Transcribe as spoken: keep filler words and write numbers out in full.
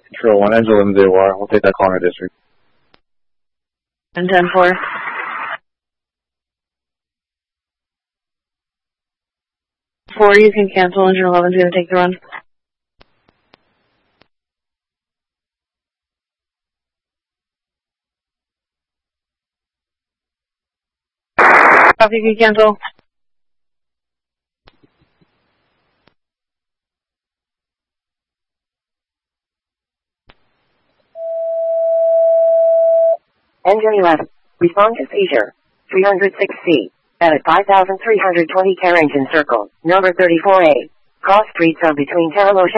Control one, engine eleven zero R. We'll take that call in our district. And ten four. Four, you can cancel. Engine eleven's going to take the run. Copy, you can cancel. Engine eleven. Respond to seizure. three oh six C. At five thousand three hundred twenty Carrington Circle, number thirty-four A. Cross streets are between Terralo